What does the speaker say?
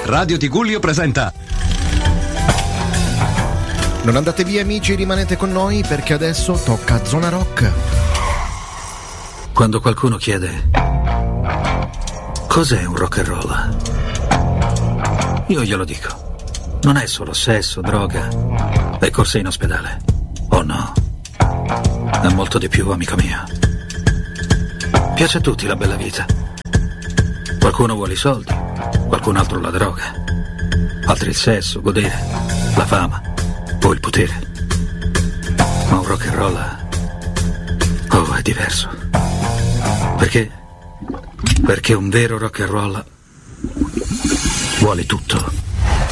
Radio Tigullio presenta. Non andate via amici, rimanete con noi perché adesso tocca Zona Rock. Quando qualcuno chiede cos'è un rock and roll, io glielo dico. Non è solo sesso, droga e corse in ospedale. Oh no, è molto di più, amico mio. Piace a tutti la bella vita. Qualcuno vuole i soldi, qualcun altro la droga, altri il sesso, godere, la fama o il potere. Ma un rock and roll, oh, è diverso. Perché? Perché un vero rock and roll vuole tutto.